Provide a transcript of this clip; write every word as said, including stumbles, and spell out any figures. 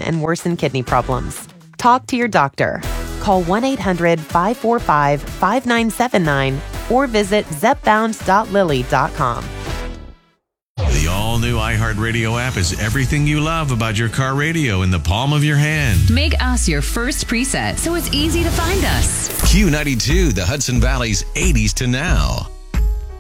and worsen kidney problems. Talk to your doctor. Call one eight hundred five four five five nine seven nine or visit zepbound dot lilly dot com. The all-new iHeartRadio app is everything you love about your car radio in the palm of your hand. Make us your first preset so it's easy to find us. Q ninety-two, the Hudson Valley's eighties to now.